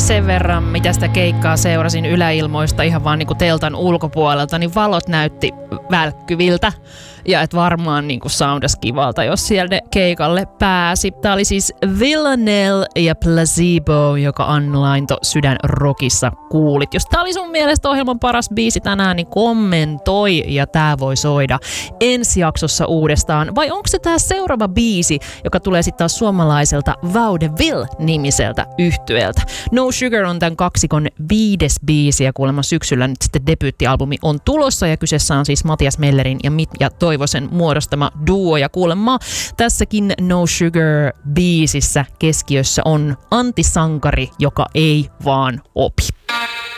sen verran, mitä sitä keikkaa seurasin yläilmoista ihan vaan niinku teltan ulkopuolelta, niin valot näytti välkkyviltä. Ja et varmaan niinku soundas kivalta, jos siellä keikalle pääsi. Tää oli siis Villanelle ja Placebo, joka Anna Lainto Sydän Rockissa kuulit. Jos tää oli sun mielestä ohjelman paras biisi tänään, niin kommentoi ja tää voi soida ensi jaksossa uudestaan. Vai onko se tää seuraava biisi, joka tulee sitten taas suomalaiselta Vaudeville-nimiseltä yhtyeeltä? No Sugar on tämän kaksikon 5. biisi ja kuulemma syksyllä nyt sitten debyyttialbumi on tulossa ja kyseessä on siis Matias Mellerin ja Mitja Toivosen muodostama duo ja kuulemma tässäkin No Sugar biisissä keskiössä on antisankari, joka ei vaan opi.